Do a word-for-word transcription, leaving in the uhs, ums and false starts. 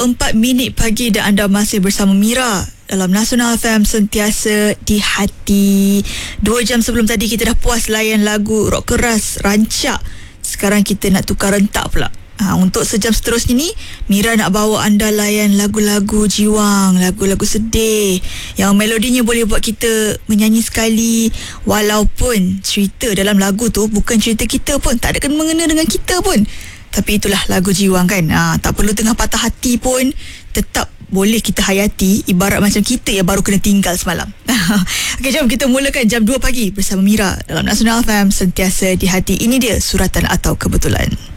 empat minit pagi dan anda masih bersama Mira dalam Nasional F M, sentiasa di hati. Dua jam sebelum tadi kita dah puas layan lagu rock keras, rancak. Sekarang kita nak tukar rentak pula. Ha, untuk sejam seterusnya ni, Mira nak bawa anda layan lagu-lagu jiwang, lagu-lagu sedih yang melodinya boleh buat kita menyanyi sekali, walaupun cerita dalam lagu tu bukan cerita kita pun, tak ada kena mengena dengan kita pun. Tapi itulah lagu jiwang kan. Ha, tak perlu tengah patah hati pun, tetap boleh kita hayati, ibarat macam kita yang baru kena tinggal semalam. Okey, jom kita mulakan jam dua pagi bersama Mira dalam Nasional F M, sentiasa di hati. Ini dia Suratan atau Kebetulan.